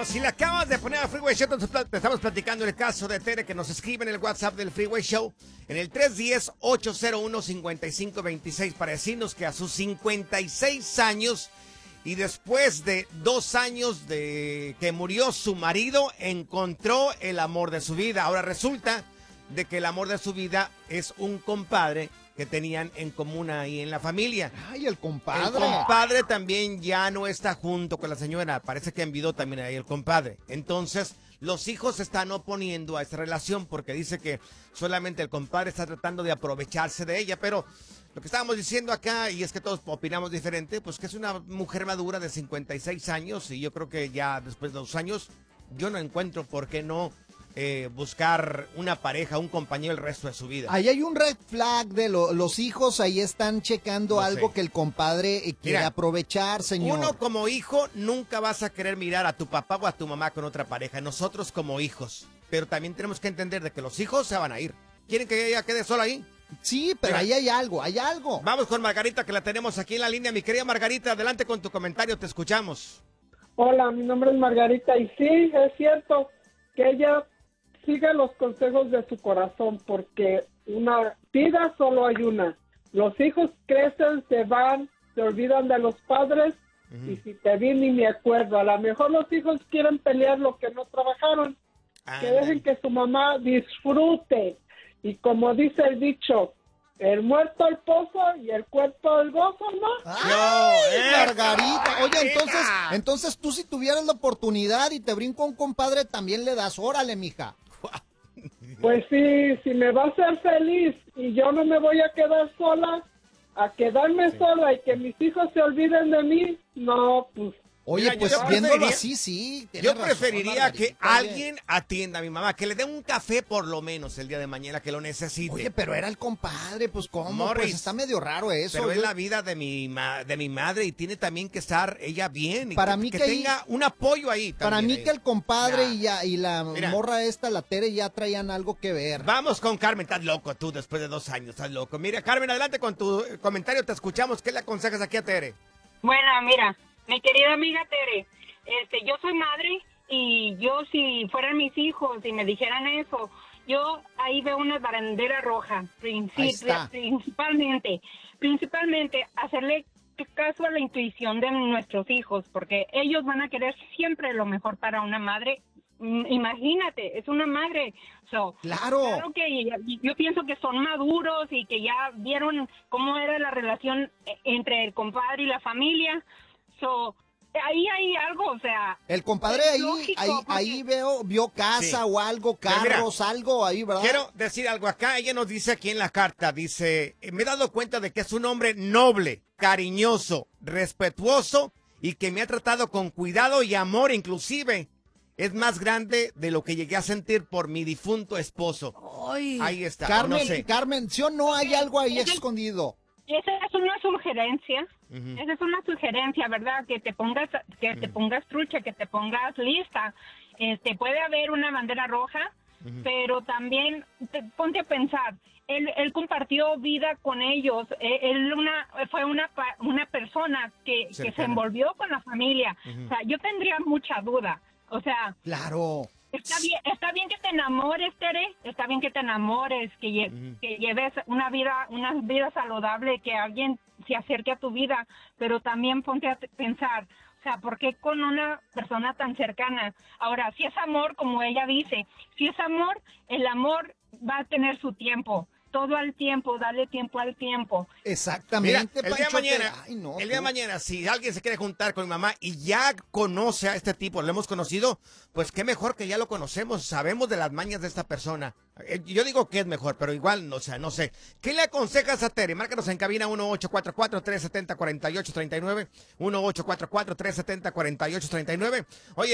si le acabas de poner al Freeway Show, te estamos platicando el caso de Tere, que nos escribe en el WhatsApp del Freeway Show, en el 310-801-5526, para decirnos que a sus 56 años y después de 2 años de que murió su marido, encontró el amor de su vida. Ahora resulta de que el amor de su vida es un compadre que tenían en común ahí en la familia. Ay, el compadre. El compadre también ya no está junto con la señora. Parece que envidó también ahí el compadre. Entonces, los hijos se están oponiendo a esta relación porque dice que solamente el compadre está tratando de aprovecharse de ella. Pero lo que estábamos diciendo acá, y es que todos opinamos diferente, pues que es una mujer madura de 56 años y yo creo que ya después de 2 años, yo no encuentro por qué no buscar una pareja, un compañero el resto de su vida. Ahí hay un red flag de los hijos, ahí están checando algo que el compadre quiere aprovechar, señor. Uno como hijo nunca vas a querer mirar a tu papá o a tu mamá con otra pareja, nosotros como hijos. Pero también tenemos que entender de que los hijos se van a ir. ¿Quieren que ella quede sola ahí? Sí, pero ahí hay algo, Vamos con Margarita, que la tenemos aquí en la línea. Mi querida Margarita, adelante con tu comentario, te escuchamos. Hola, mi nombre es Margarita y sí, es cierto que ella siga los consejos de su corazón, porque una vida solo hay una. Los hijos crecen, se van, se olvidan de los padres, y si te vi ni me acuerdo. A lo mejor los hijos quieren pelear lo que no trabajaron. Que dejen que su mamá disfrute. Y como dice el dicho, el muerto al pozo y el cuerpo al gozo, ¿no? ¡Ay, Margarita! Oye, entonces tú si tuvieras la oportunidad y te brinco un compadre, también le das, órale, mija. Pues sí, si me va a hacer feliz y yo no me voy a quedar sola, a quedarme sola y que mis hijos se olviden de mí, no, pues. Oye, mira, pues viéndolo así, sí. Yo preferiría que alguien atienda a mi mamá, que le dé un café por lo menos el día de mañana, que lo necesite. Oye, pero era el compadre, pues ¿cómo? Morris, pues está medio raro eso. Pero es la vida de mi madre y tiene también que estar ella bien. Y para mí que tenga un apoyo ahí también. Para mí que el compadre y la Mira, morra esta, la Tere, ya traían algo que ver. Vamos con Carmen, estás loco tú después de 2 años, estás loco. Mira, Carmen, adelante con tu comentario, te escuchamos. ¿Qué le aconsejas aquí a Tere? Bueno, mira, mi querida amiga Tere, yo soy madre y yo si fueran mis hijos y me dijeran eso, yo ahí veo una bandera roja, principalmente hacerle caso a la intuición de nuestros hijos, porque ellos van a querer siempre lo mejor para una madre. Imagínate, es una madre. Claro que yo pienso que son maduros y que ya vieron cómo era la relación entre el compadre y la familia. Ahí hay algo, o sea. El compadre ahí vio casa o algo, carros, algo ahí, ¿verdad? Quiero decir algo acá. Ella nos dice aquí en la carta, dice, me he dado cuenta de que es un hombre noble, cariñoso, respetuoso y que me ha tratado con cuidado y amor, inclusive. Es más grande de lo que llegué a sentir por mi difunto esposo. Ay, ahí está. Carmen, no sé. Carmen, ¿sí o no hay algo ahí escondido? Esa es una sugerencia. Esa es una sugerencia, ¿verdad? Que te pongas trucha, que te pongas lista. Puede haber una bandera roja, pero también ponte a pensar. Él compartió vida con ellos. Fue una persona que se envolvió con la familia. O sea, yo tendría mucha duda. O sea, claro. Está bien que te enamores, Tere. Está bien que te enamores, que lleves una vida saludable, que alguien se acerque a tu vida, pero también ponte a pensar, o sea, ¿por qué con una persona tan cercana? Ahora, si es amor, como ella dice, si es amor, el amor va a tener su tiempo. Todo al tiempo, dale tiempo al tiempo. Exactamente. Mira, el día de mañana, si alguien se quiere juntar con mi mamá y ya conoce a este tipo, lo hemos conocido, pues qué mejor que ya lo conocemos, sabemos de las mañas de esta persona. Yo digo que es mejor, pero igual, no sé. ¿Qué le aconsejas a Tere? Márcanos en cabina 1844-370-4839, 1844-370-4839. Oye,